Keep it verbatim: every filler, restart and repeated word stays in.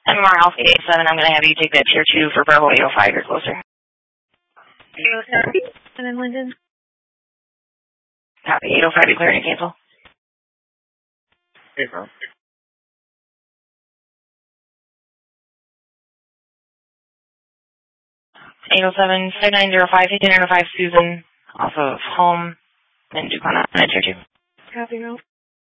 M R Alpha eight seven, I'm going to have you take that tier two for Bravo eight oh five, you're closer. eight oh seven, and then Linden. Copy, eight oh five, you clearing to cancel. Hey, bro. eight oh seven, five nine zero five, fifteen oh five, Susan, off of home, and Dupont on tier two. Copy, no.